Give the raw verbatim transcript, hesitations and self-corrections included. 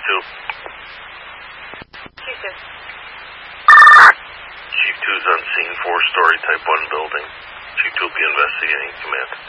two. Chief two. Chief two is on scene, four-story type one building. Chief two will be investigating. Command.